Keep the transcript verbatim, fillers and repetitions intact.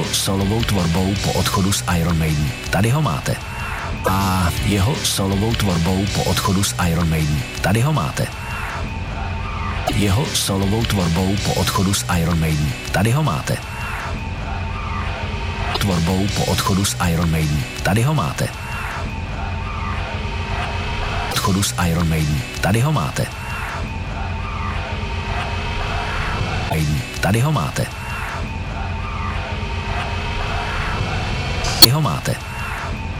solovou tvorbou po odchodu z Iron Maiden. Tady ho máte. A jeho solovou tvorbou po odchodu z Iron Maiden. Tady ho máte. Jeho solovou tvorbou po odchodu z Iron Maiden. Tady ho máte. Tvorbou po odchodu z Iron Maiden. Tady ho máte. Odchodu z Iron Maiden. Tady ho máte. Maiden. Tady ho máte. Tady ho máte.